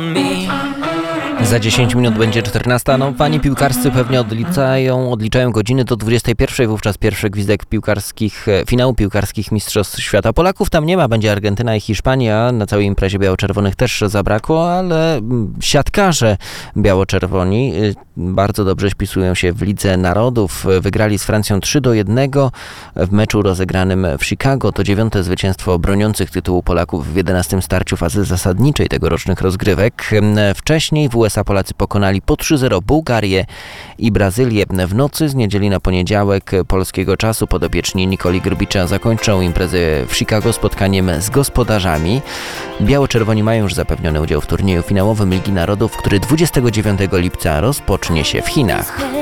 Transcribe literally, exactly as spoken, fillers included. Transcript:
Za dziesięć minut będzie czternasta. No, fani piłkarscy pewnie odliczają, odliczają godziny do dwudziestej pierwszej. Wówczas pierwszy gwizdek piłkarskich, finału piłkarskich Mistrzostw Świata. Polaków tam nie ma, będzie Argentyna i Hiszpania. Na całej imprezie biało-czerwonych też zabrakło, ale siatkarze biało-czerwoni bardzo dobrze spisują się w Lidze Narodów. Wygrali z Francją trzy do jednego w meczu rozegranym w Chicago. To dziewiąte zwycięstwo broniących tytułu Polaków w jedenastym starciu fazy zasadniczej tegorocznych rozgrywek. Wcześniej w U S A Polacy pokonali po trzy zero Bułgarię i Brazylię. W nocy z niedzieli na poniedziałek polskiego czasu podopieczni Nikoli Grubicza zakończą imprezę w Chicago spotkaniem z gospodarzami. Biało-czerwoni mają już zapewniony udział w turnieju finałowym Ligi Narodów, który dwudziestego dziewiątego lipca rozpocznie się w Chinach.